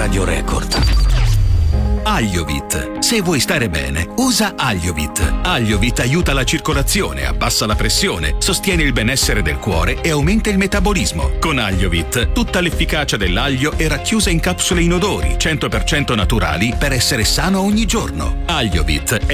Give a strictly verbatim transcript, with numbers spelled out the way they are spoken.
Radio Record. Agliovit. Se vuoi stare bene, usa Agliovit. Agliovit aiuta la circolazione, abbassa la pressione, sostiene il benessere del cuore e aumenta il metabolismo. Con Agliovit, tutta l'efficacia dell'aglio è racchiusa in capsule inodori, cento per cento naturali per essere sano ogni giorno. Agliovit è